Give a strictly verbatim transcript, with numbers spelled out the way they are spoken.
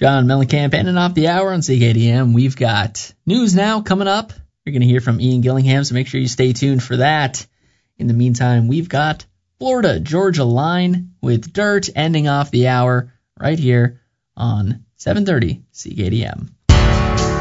John Mellencamp ending off the hour on C K D M. We've got news now coming up. You're going to hear from Ian Gillingham, so make sure you stay tuned for that. In the meantime, we've got Florida Georgia Line with Dirt ending off the hour right here on seven thirty C K D M.